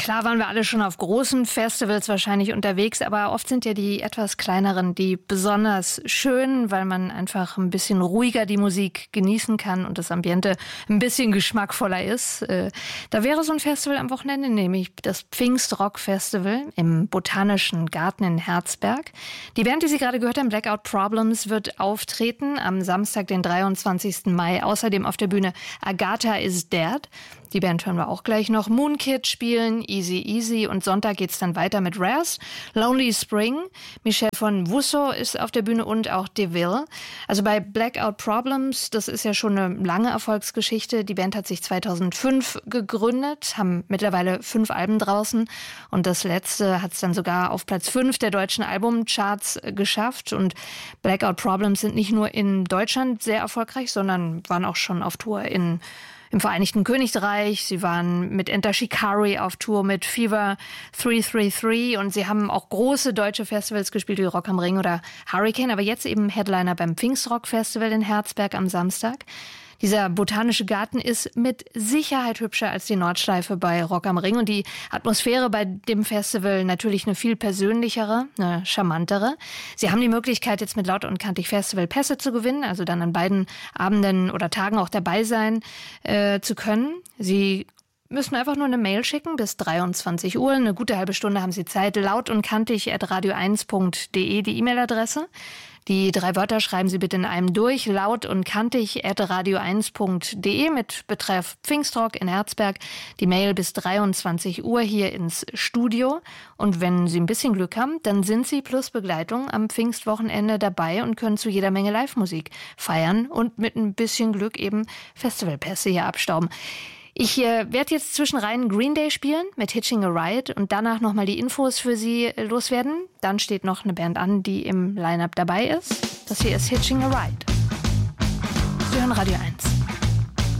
Klar waren wir alle schon auf großen Festivals wahrscheinlich unterwegs, aber oft sind ja die etwas kleineren die besonders schön, weil man einfach ein bisschen ruhiger die Musik genießen kann und das Ambiente ein bisschen geschmackvoller ist. Da wäre so ein Festival am Wochenende, nämlich das Pfingstrock-Festival im Botanischen Garten in Herzberg. Die Band, die Sie gerade gehört haben, Blackout Problems, wird auftreten am Samstag, den 23. Mai. Außerdem auf der Bühne Agatha is Dead. Die Band hören wir auch gleich noch. Moonkid spielen, Easy Easy, und Sonntag geht's dann weiter mit Rares, Lonely Spring, Michel von Wusso ist auf der Bühne und auch DeVille. Also bei Blackout Problems, das ist ja schon eine lange Erfolgsgeschichte. Die Band hat sich 2005 gegründet, haben mittlerweile 5 Alben draußen und das letzte hat es dann sogar auf Platz 5 der deutschen Albumcharts geschafft. Und Blackout Problems sind nicht nur in Deutschland sehr erfolgreich, sondern waren auch schon auf Tour im Vereinigten Königreich. Sie waren mit Enter Shikari auf Tour, mit Fever 333 und sie haben auch große deutsche Festivals gespielt wie Rock am Ring oder Hurricane, aber jetzt eben Headliner beim Pfingstrock Festival in Herzberg am Samstag. Dieser botanische Garten ist mit Sicherheit hübscher als die Nordschleife bei Rock am Ring und die Atmosphäre bei dem Festival natürlich eine viel persönlichere, eine charmantere. Sie haben die Möglichkeit, jetzt mit Laut und Kantig Festival Pässe zu gewinnen, also dann an beiden Abenden oder Tagen auch dabei sein zu können. Sie müssen einfach nur eine Mail schicken bis 23 Uhr. Eine gute halbe Stunde haben Sie Zeit. lautundkantig@radio1.de die E-Mail-Adresse. Die 3 Wörter schreiben Sie bitte in einem durch. Laut und kantig@radio1.de mit Betreff Pfingstrock in Herzberg. Die Mail bis 23 Uhr hier ins Studio. Und wenn Sie ein bisschen Glück haben, dann sind Sie plus Begleitung am Pfingstwochenende dabei und können zu jeder Menge Live-Musik feiern und mit ein bisschen Glück eben Festivalpässe hier abstauben. Ich werde jetzt zwischenrein Green Day spielen mit Hitching a Ride und danach nochmal die Infos für Sie loswerden. Dann steht noch eine Band an, die im Line-Up dabei ist. Das hier ist Hitching a Ride. Sie hören Radio 1.